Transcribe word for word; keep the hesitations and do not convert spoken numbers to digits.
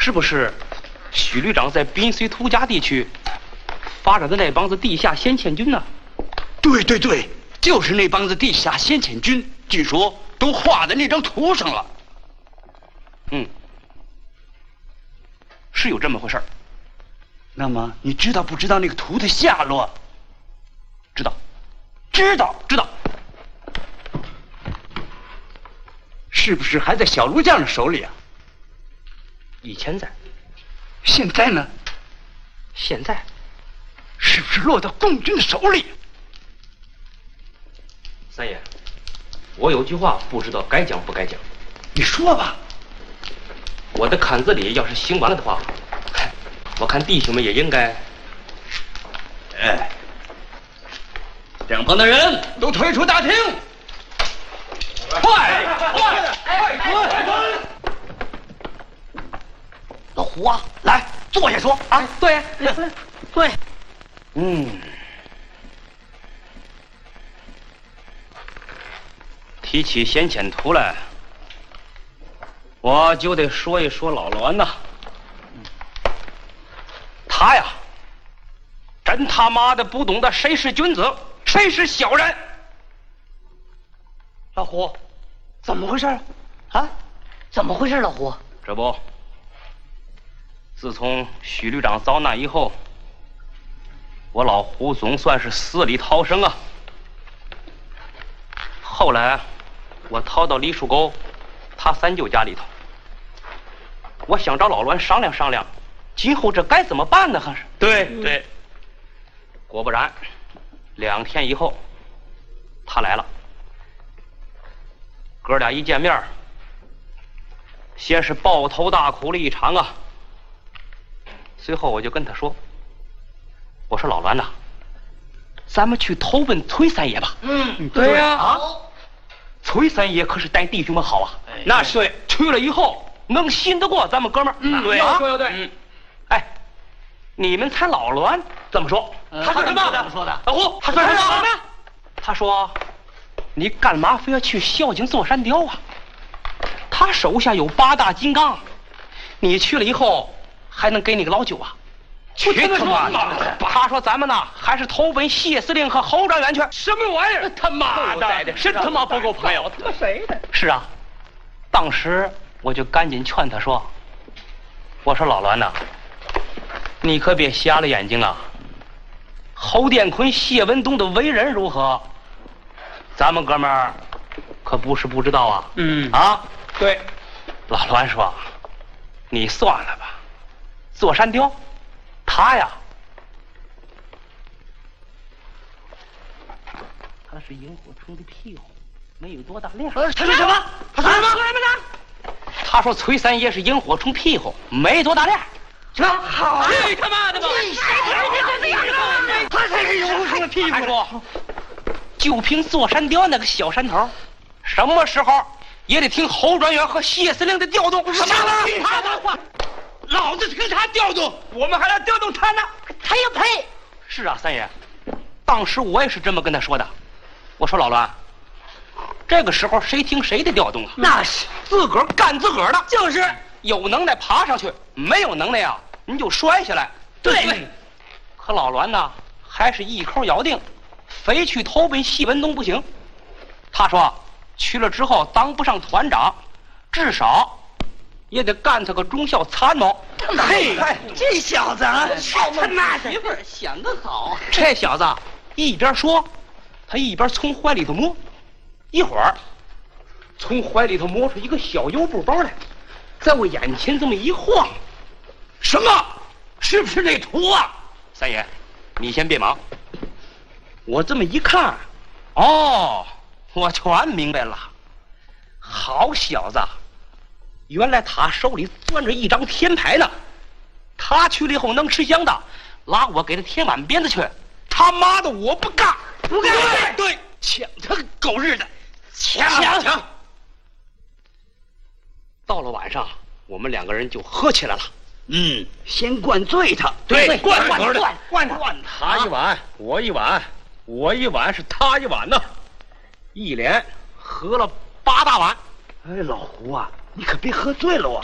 是不是许旅长在滨绥土家地区发展的那帮子地下先遣军呢？ 对对对，就是那帮子地下先遣军，据说都画在那张图上了。 嗯，是有这么回事儿。 那么你知道不知道那个图的下落？ 知道， 知道， 知道。 是不是还在小卢匠的手里啊？ 以前在， 现在呢？ 现在是不是落到共军的手里？ 三爷，我有句话不知道该讲不该讲。 你说吧。 我的坎子里要是行完了的话，我看弟兄们也应该。 哎，两旁的人都退出大厅。快快快滚！ 老胡啊，来坐下说啊。 对对， 嗯，提起先遣图来，我就得说一说老栾呐。他呀，真他妈的不懂得谁是君子，谁是小人。 老胡，怎么回事啊？啊，怎么回事？老胡， 这不，自从许旅长遭难以后，我老胡总算是死里逃生啊。后来我逃到李树沟他三舅家里头，我想找老栾商量商量，今后这该怎么办呢？还是对对， 果不然，两天以后他来了。哥俩一见面，先是抱头大哭了一场啊。随后我就跟他说：“我说老栾呐，咱们去投奔崔三爷吧。” 嗯， 对呀、 啊， 崔三爷可是待弟兄们好啊。 哎那是对，去了以后能信得过咱们哥们儿。 嗯对， 要说的对。嗯，哎，你们猜老栾怎么说？ 呃他说什么？ 怎么说的？ 老胡，他说什么？他说：“你干嘛非要去孝敬座山雕啊？他手下有八大金刚，你去了以后还能给你个老九啊？” 去他妈的！ 他说咱们呢还是投奔谢司令和侯专员去。 什么玩意儿？他妈的，真他妈不够朋友！ 他谁的？ 是啊，当时我就赶紧劝他说：“我说老栾呐，你可别瞎了眼睛啊！侯殿坤、谢文东的为人如何，咱们哥们儿可不是不知道啊。 嗯啊， 对， 老栾说，你算了吧，座山雕，他呀，他是萤火虫的屁股，没有多大量。 他说什么？他说什么？ 说什么呢？他说崔三爷是萤火虫屁股，没多大量。 什么？好， 去他妈的吧！ 他才是萤火虫的屁股。 还说，就凭座山雕那个小山头，什么时候也得听侯专员和谢司令的调动。什么？ 听他的话，老子听他调动，我们还来调动他呢。 他也配？ 是啊，三爷，当时我也是这么跟他说的。我说老栾，这个时候谁听谁的调动啊？ 那是自个儿干自个儿的， 就是有能耐爬上去，没有能耐呀，你就摔下来。 对。 可老栾呢，还是一口咬定，非去投奔谢文东不行。他说去了之后当不上团长，至少也得干他个中校参谋。 嘿，这小子啊，他妈媳妇儿想得好。 这小子一边说，他一边从怀里头摸，一会儿从怀里头摸出一个小油布包来，在我眼前这么一晃。 什么？是不是那图啊？ 三爷，你先别忙。我这么一看，哦，我全明白了。好小子，原来他手里攥着一张天牌呢。他去了以后能吃香的，拉我给他添碗鞭子去。他妈的，我不干， 不干！ 对对，抢他个狗日的，抢抢抢！ 到了晚上，我们两个人就喝起来了。 嗯，先灌醉他。 对灌灌灌灌灌他灌他一碗，我一碗，我一碗是他一碗呢，一连喝了八大碗。 哎，老胡啊，你可别喝醉了啊！